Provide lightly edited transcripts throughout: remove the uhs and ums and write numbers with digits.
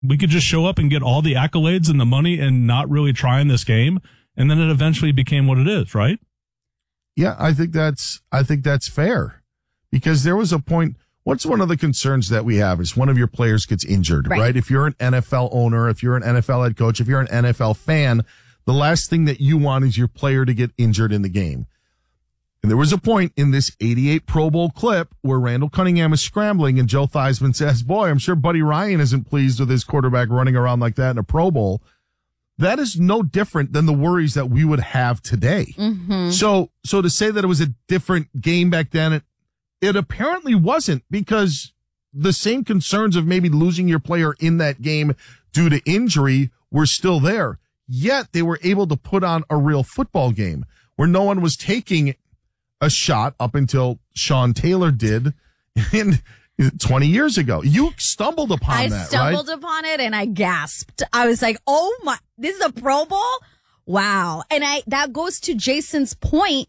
we could just show up and get all the accolades and the money and not really try in this game. And then it eventually became what it is, right? Yeah, I think that's fair, because there was a point. What's one of the concerns that we have is one of your players gets injured, right? If you're an NFL owner, if you're an NFL head coach, if you're an NFL fan, the last thing that you want is your player to get injured in the game. And there was a point in this 88 Pro Bowl clip where Randall Cunningham is scrambling and Joe Theismann says, boy, I'm sure Buddy Ryan isn't pleased with his quarterback running around like that in a Pro Bowl. That is no different than the worries that we would have today. Mm-hmm. So to say that it was a different game back then, it apparently wasn't, because the same concerns of maybe losing your player in that game due to injury were still there. Yet they were able to put on a real football game where no one was taking a shot up until Sean Taylor did in 20 years ago. You stumbled upon that, I stumbled upon it and I gasped. I was like, oh my, this is a Pro Bowl? Wow. And that goes to Jason's point.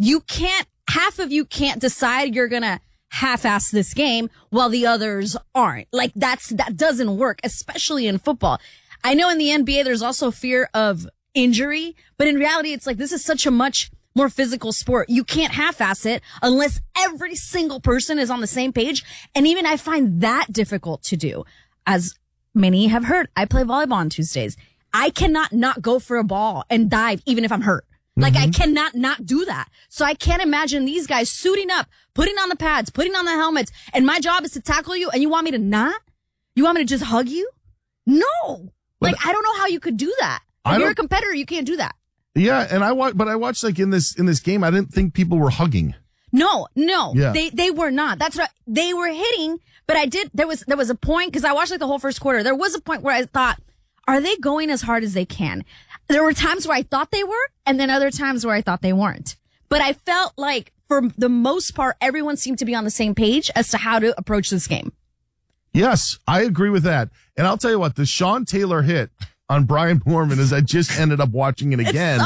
Half of you can't decide you're going to half-ass this game while the others aren't. Like that doesn't work, especially in football. I know in the NBA there's also fear of injury, but in reality it's like this is such a much more physical sport. You can't half-ass it unless every single person is on the same page. And even I find that difficult to do. As many have heard, I play volleyball on Tuesdays. I cannot not go for a ball and dive even if I'm hurt. Like, I cannot not do that. So I can't imagine these guys suiting up, putting on the pads, putting on the helmets, and my job is to tackle you, and you want me to not? You want me to just hug you? No. Like, I don't know how you could do that. If you're a competitor, you can't do that. Yeah, and I watched like in this game, I didn't think people were hugging. No. Yeah. They were not. That's right. They were hitting, but there was a point, because I watched like the whole first quarter. There was a point where I thought, are they going as hard as they can? There were times where I thought they were, and then other times where I thought they weren't. But I felt like, for the most part, everyone seemed to be on the same page as to how to approach this game. Yes, I agree with that. And I'll tell you what, the Sean Taylor hit on Brian Moorman, as I just ended up watching it again,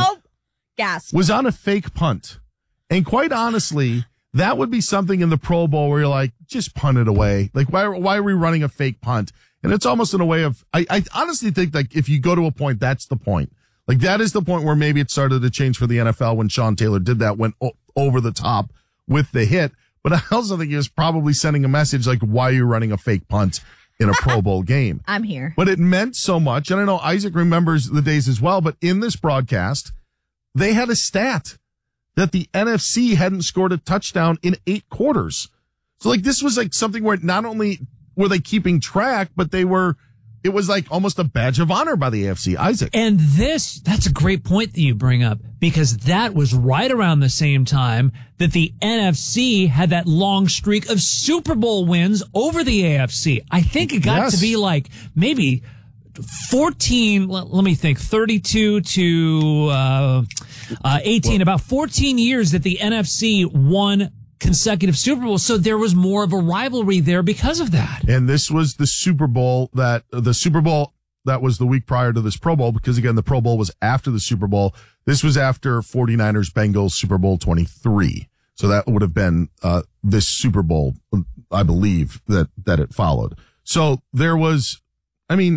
was on a fake punt. And quite honestly, that would be something in the Pro Bowl where you're like, just punt it away. Like, why are we running a fake punt? And it's almost in a way of, I honestly think, like, if you go to a point, that's the point. Like, that is the point where maybe it started to change for the NFL when Sean Taylor did that, went over the top with the hit. But I also think he was probably sending a message like, why are you running a fake punt in a Pro Bowl game? I'm here. But it meant so much. And I know Isaac remembers the days as well, but in this broadcast, they had a stat that the NFC hadn't scored a touchdown in 8 quarters. So, like, this was like something where not only were they keeping track, but it was like almost a badge of honor by the AFC. Isaac. And that's a great point that you bring up, because that was right around the same time that the NFC had that long streak of Super Bowl wins over the AFC. I think it got to be like maybe 14, let me think, 32 to 18, about 14 years that the NFC won consecutive Super Bowls. So there was more of a rivalry there because of that. And this was the Super Bowl that was the week prior to this Pro Bowl, because again, the Pro Bowl was after the Super Bowl. This was after 49ers Bengals Super Bowl 23. So that would have been, this Super Bowl, I believe that it followed. So there was, I mean,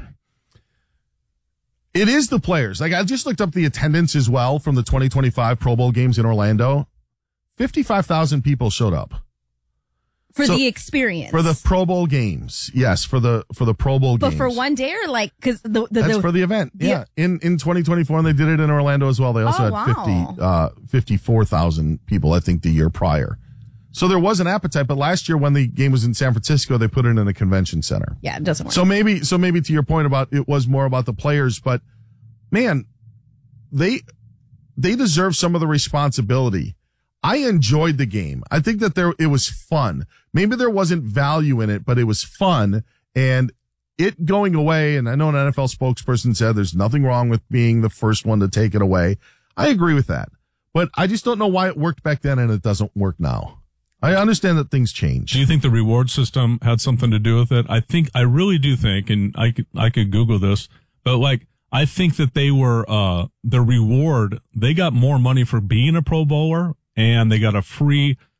it is the players. Like, I just looked up the attendance as well from the 2025 Pro Bowl games in Orlando. 55,000 people showed up. For the experience. For the Pro Bowl games. Yes, for the Pro Bowl games. But for one day, or like, cause that's for the event. Yeah. In 2024, and they did it in Orlando as well. They also had 54,000 people, I think, the year prior. So there was an appetite, but last year when the game was in San Francisco, they put it in a convention center. Yeah, it doesn't work. So maybe to your point about it was more about the players, but man, they deserve some of the responsibility. I enjoyed the game. I think that it was fun. Maybe there wasn't value in it, but it was fun. And it going away, and I know an NFL spokesperson said there's nothing wrong with being the first one to take it away. I agree with that. But I just don't know why it worked back then and it doesn't work now. I understand that things change. Do you think the reward system had something to do with it? I really do think, and I could Google this, but like, I think that they were, the reward, they got more money for being a Pro Bowler, and they got a free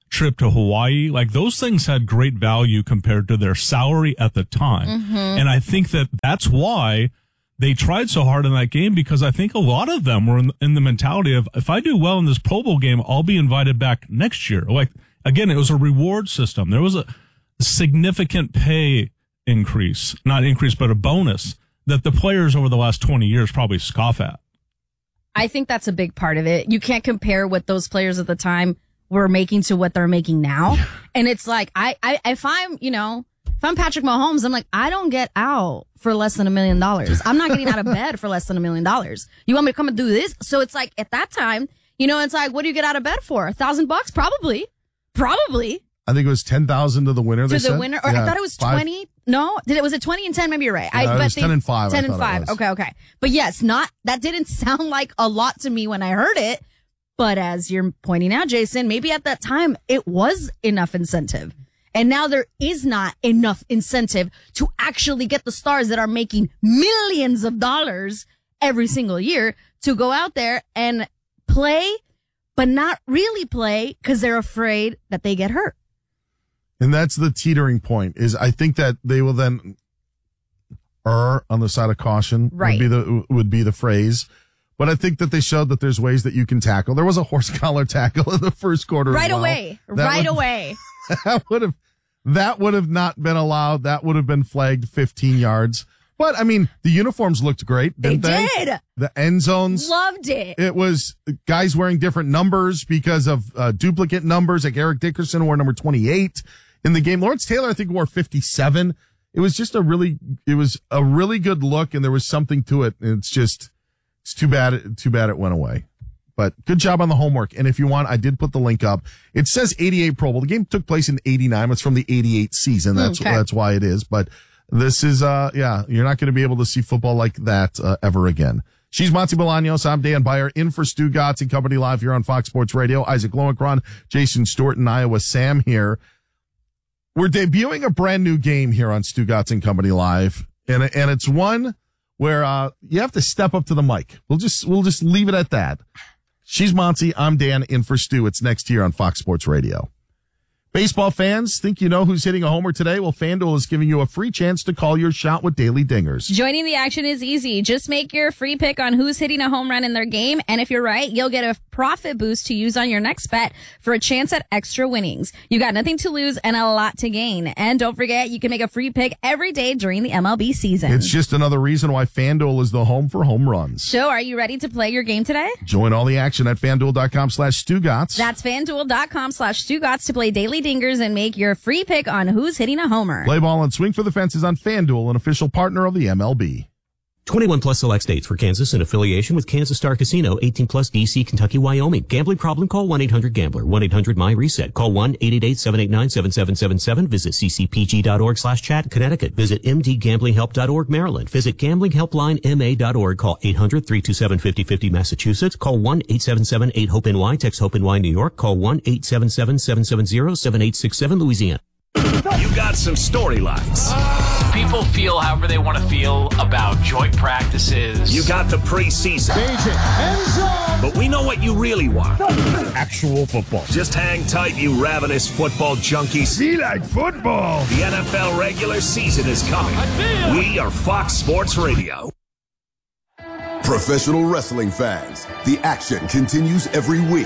trip to Hawaii, like those things had great value compared to their salary at the time. Mm-hmm. And I think that that's why they tried so hard in that game, because I think a lot of them were in the mentality of, if I do well in this Pro Bowl game, I'll be invited back next year. Like, again, it was a reward system. There was a significant pay increase, not increase, but a bonus that the players over the last 20 years probably scoff at. I think that's a big part of it. You can't compare what those players at the time were making to what they're making now. And it's like, if I'm Patrick Mahomes, I'm like, I don't get out for less than $1 million. I'm not getting out of bed for less than $1 million. You want me to come and do this? So it's like, at that time, it's like, what do you get out of bed for? $1,000? Probably. I think it was 10,000 to the winner. To the winner? Or I thought it was 20. No, was it 20 and 10? Maybe you're right. It was 10 and 5. 10 and 5. Okay. But yes, that didn't sound like a lot to me when I heard it. But as you're pointing out, Jason, maybe at that time it was enough incentive. And now there is not enough incentive to actually get the stars that are making millions of dollars every single year to go out there and play, but not really play because they're afraid that they get hurt. And that's the teetering point, is I think that they will then err on the side of caution, right, would be the phrase. But I think that they showed that there's ways that you can tackle. There was a horse collar tackle in the first quarter. Right as well. away. That would have not been allowed. That would have been flagged 15 yards. But I mean, the uniforms looked great, didn't they? They did. The end zones. Loved it. It was guys wearing different numbers because of duplicate numbers. Like Eric Dickerson wore number 28 in the game. Lawrence Taylor, I think, wore 57. It was a really good look, and there was something to it. It's too bad it went away. But good job on the homework. And if you want, I did put the link up. It says 88 Pro Bowl. The game took place in 89. It's from the 88 season. That's why it is. But this is, you're not going to be able to see football like that ever again. She's Monty Bolaños. I'm Dan Beyer, in for Stu Gatz and Company live here on Fox Sports Radio. Isaac Lowenkron, Jason Stewart, and Iowa Sam here. We're debuting a brand new game here on Stu Gatz and Company live. And it's one where, you have to step up to the mic. We'll just leave it at that. She's Monty. I'm Dan, in for Stu. It's next here on Fox Sports Radio. Baseball fans, think you know who's hitting a homer today? Well, FanDuel is giving you a free chance to call your shot with Daily Dingers. Joining the action is easy. Just make your free pick on who's hitting a home run in their game, and if you're right, you'll get a profit boost to use on your next bet for a chance at extra winnings. You got nothing to lose and a lot to gain. And don't forget, you can make a free pick every day during the MLB season. It's just another reason why FanDuel is the home for home runs. So, are you ready to play your game today? Join all the action at FanDuel.com/StuGatz. That's FanDuel.com/StuGatz to play Daily Dingers and make your free pick on who's hitting a homer. Play ball and swing for the fences on FanDuel, an official partner of the MLB. 21 plus select states. For Kansas in affiliation with Kansas Star Casino. 18 plus DC, Kentucky, Wyoming. Gambling problem? Call 1-800-GAMBLER. 1-800-MY-RESET. Call 1-888-789-7777. Visit ccpg.org/chat. Connecticut. Visit mdgamblinghelp.org. Maryland. Visit gamblinghelplinema.org. Call 800-327-5050. Massachusetts. Call 1-877-8-HOPE-NY. Text HOPE-NY. New York. Call 1-877-770-7867. Louisiana. You got some storylines. People feel however they want to feel about joint practices. You got the preseason. But we know what you really want. Actual football. Just hang tight, you ravenous football junkies. Be like football. The NFL regular season is coming. We are Fox Sports Radio. Professional wrestling fans, the action continues every week.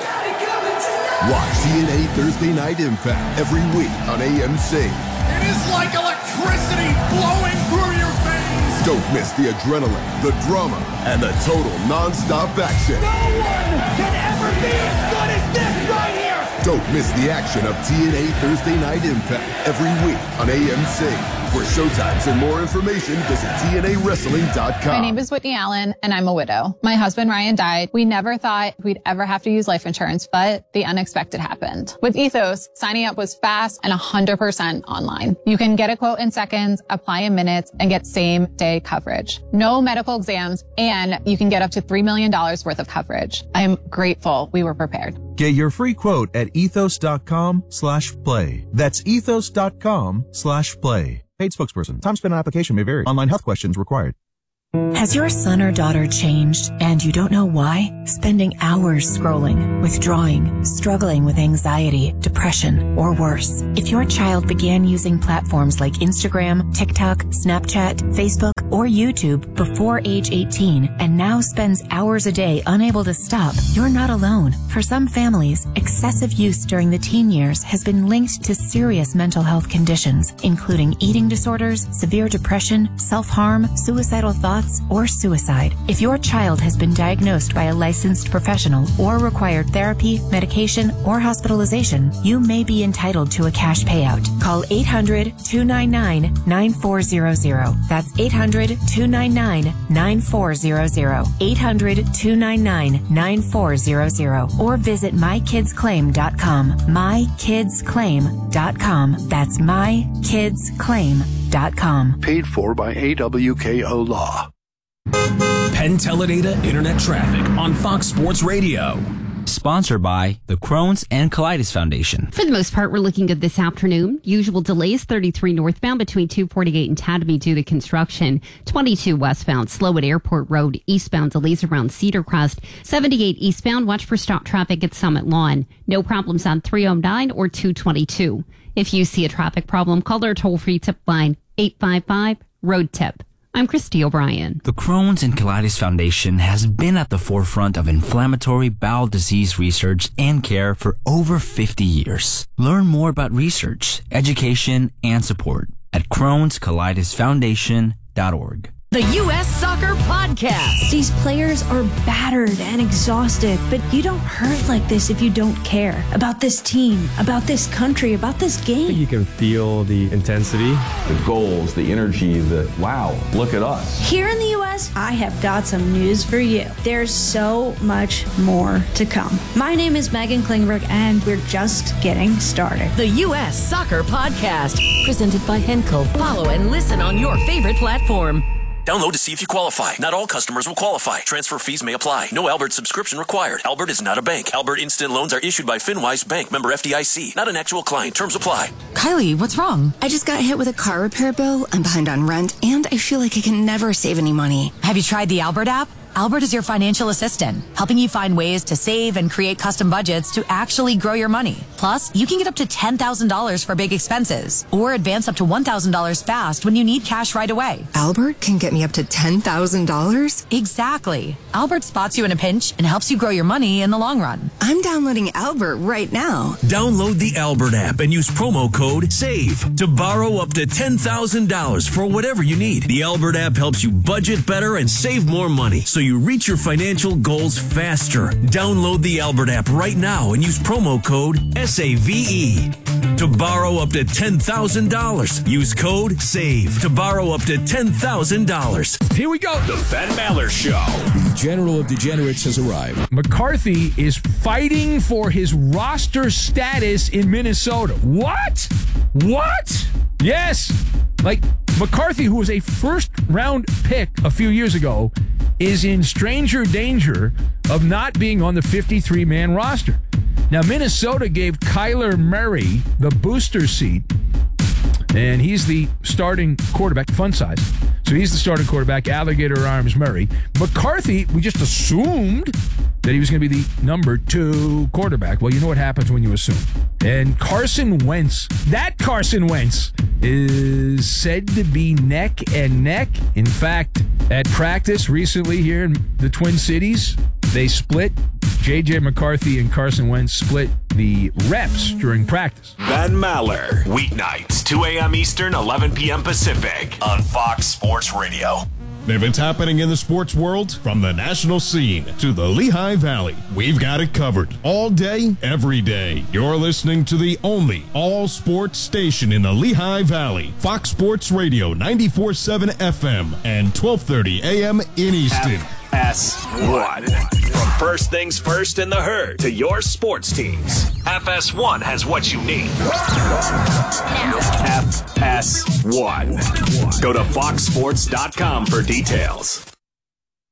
Watch TNA Thursday Night Impact every week on AMC. It is like electricity flowing through your veins. Don't miss the adrenaline, the drama, and the total non-stop action. No one can ever be as good as this right here. Don't miss the action of TNA Thursday Night Impact every week on AMC. For showtimes and more information, visit TNAWrestling.com. My name is Whitney Allen, and I'm a widow. My husband, Ryan, died. We never thought we'd ever have to use life insurance, but the unexpected happened. With Ethos, signing up was fast and 100% online. You can get a quote in seconds, apply in minutes, and get same-day coverage. No medical exams, and you can get up to $3 million worth of coverage. I am grateful we were prepared. Get your free quote at ethos.com/play. That's ethos.com/play. Paid spokesperson. Time spent on application may vary. Online health questions required. Has your son or daughter changed and you don't know why? Spending hours scrolling, withdrawing, struggling with anxiety, depression, or worse. If your child began using platforms like Instagram, TikTok, Snapchat, Facebook, or YouTube before age 18 and now spends hours a day unable to stop, you're not alone. For some families, excessive use during the teen years has been linked to serious mental health conditions, including eating disorders, severe depression, self-harm, suicidal thoughts, or suicide. If your child has been diagnosed by a licensed professional or required therapy, medication, or hospitalization, you may be entitled to a cash payout. Call 800-299-9400. That's 800-299-9400. 800-299-9400. Or visit mykidsclaim.com. mykidsclaim.com. That's mykidsclaim.com. Paid for by AWKO Law. Penn Teledata Internet Traffic on Fox Sports Radio. Sponsored by the Crohn's and Colitis Foundation. For the most part, we're looking good this afternoon. Usual delays, 33 northbound between 248 and Tatamy due to construction. 22 westbound, slow at Airport Road. Eastbound delays around Cedar Crest. 78 eastbound, watch for stop traffic at Summit Lawn. No problems on 309 or 222. If you see a traffic problem, call our toll-free tip line, 855-ROAD-TIP. I'm Christy O'Brien. The Crohn's and Colitis Foundation has been at the forefront of inflammatory bowel disease research and care for over 50 years. Learn more about research, education, and support at Crohn'sColitisFoundation.org. The U.S. Soccer Podcast. These players are battered and exhausted, but you don't hurt like this if you don't care about this team, about this country, about this game. I think you can feel the intensity, the goals, the energy, wow, look at us. Here in the U.S., I have got some news for you. There's so much more to come. My name is Megan Klingberg, and we're just getting started. The U.S. Soccer Podcast, presented by Henkel. Follow and listen on your favorite platform. Download to see if you qualify. Not all customers will qualify. Transfer fees may apply. No Albert subscription required. Albert is not a bank. Albert Instant Loans are issued by FinWise Bank, member FDIC. Not an actual client. Terms apply. Kylie, what's wrong? I just got hit with a car repair bill. I'm behind on rent, and I feel like I can never save any money. Have you tried the Albert app? Albert is your financial assistant, helping you find ways to save and create custom budgets to actually grow your money. Plus, you can get up to $10,000 for big expenses or advance up to $1,000 fast when you need cash right away. Albert can get me up to $10,000? Exactly. Albert spots you in a pinch and helps you grow your money in the long run. I'm downloading Albert right now. Download the Albert app and use promo code SAVE to borrow up to $10,000 for whatever you need. The Albert app helps you budget better and save more money, so you reach your financial goals faster. Download the Albert app right now and use promo code SAVE to borrow up to $10,000. Use code SAVE to borrow up to $10,000. Here we go. The Ben Maller Show. The General of Degenerates has arrived. McCarthy is fighting for his roster status in Minnesota. What? Yes. Like, McCarthy, who was a first-round pick a few years ago, is in stranger danger of not being on the 53-man roster. Now, Minnesota gave Kyler Murray the booster seat, and he's the starting quarterback, fun size. So he's the starting quarterback, Alligator Arms Murray. McCarthy, we just assumed that he was going to be the number 2 quarterback. Well, you know what happens when you assume. And Carson Wentz is said to be neck and neck. In fact, at practice recently here in the Twin Cities, they split. J.J. McCarthy and Carson Wentz split the reps during practice. Ben Maller, weeknights, 2 a.m. Eastern, 11 p.m. Pacific, on Fox Sports Radio. Events happening in the sports world, from the national scene to the Lehigh Valley. We've got it covered all day, every day. You're listening to the only all-sports station in the Lehigh Valley. Fox Sports Radio, 94.7 FM and 12:30 a.m. in Easton. FS1. From first things first in the herd to your sports teams, FS1 has what you need. FS1. Go to foxsports.com for details.